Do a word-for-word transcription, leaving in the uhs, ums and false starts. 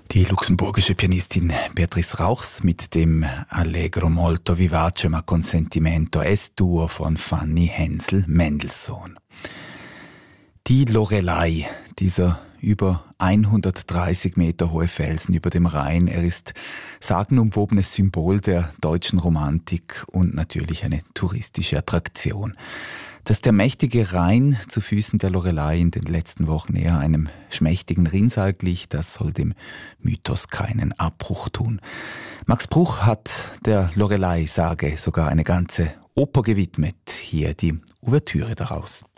Die luxemburgische Pianistin Beatrice Rauchs mit dem Allegro molto vivace ma con sentimento S-Dur von Fanny Hensel Mendelssohn. Die Loreley, dieser über hundertdreißig Meter hohe Felsen über dem Rhein, er ist sagenumwobenes Symbol der deutschen Romantik und natürlich eine touristische Attraktion. Dass der mächtige Rhein zu Füßen der Loreley in den letzten Wochen eher einem schmächtigen Rinnsal glich, das soll dem Mythos keinen Abbruch tun. Max Bruch hat der Loreley-Sage sogar eine ganze Oper gewidmet. Hier die Ouvertüre daraus.